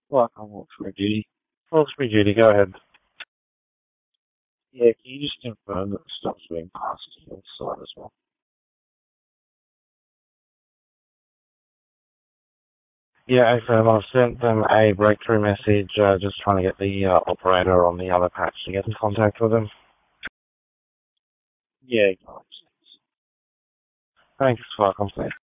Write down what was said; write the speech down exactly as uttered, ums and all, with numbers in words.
Welcome, Hawkesbury Judy. Hawkesbury Judy, go ahead. Yeah, can you just confirm that the stuff's being passed to your side as well? Yeah, excellent. I've sent them a breakthrough message, uh, just trying to get the uh, operator on the other patch to get in contact with them. Yeah, thanks for our complaint.